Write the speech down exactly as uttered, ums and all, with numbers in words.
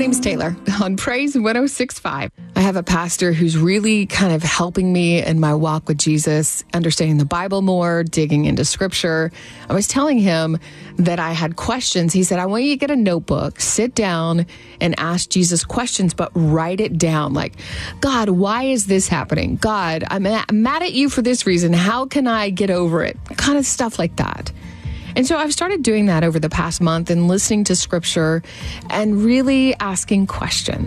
name's Taylor on Praise one oh six point five. I have a pastor who's really kind of helping me in my walk with Jesus, understanding the Bible more, digging into scripture. I was telling him that I had questions. He said, I want you to get a notebook, sit down and ask Jesus questions, but write it down. Like, God, why is this happening? God, I'm mad at you for this reason. How can I get over it? Kind of stuff like that. And so I've started doing that over the past month and listening to scripture and really asking questions.